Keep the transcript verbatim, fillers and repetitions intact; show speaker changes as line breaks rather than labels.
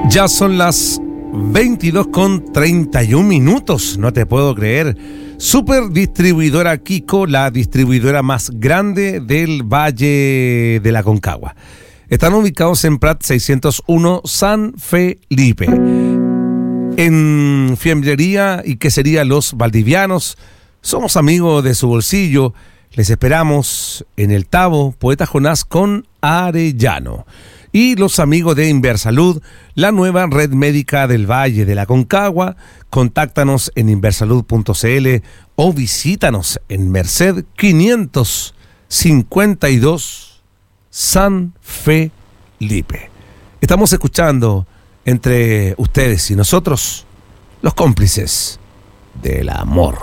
Ya son las veintidós con treinta y un minutos, no te puedo creer. Super Distribuidora Kiko, la distribuidora más grande del Valle de la Concagua. Están ubicados en Prat seiscientos uno, San Felipe. En fiambrería y quesería Los Valdivianos, somos amigos de su bolsillo. Les esperamos en el Tabo, Poeta Jonás con Arellano. Y los amigos de Inversalud, la nueva red médica del Valle de la Concagua. Contáctanos en inversalud punto c l o visítanos en Merced quinientos cincuenta y dos, San Felipe. Estamos escuchando entre ustedes y nosotros los cómplices del amor.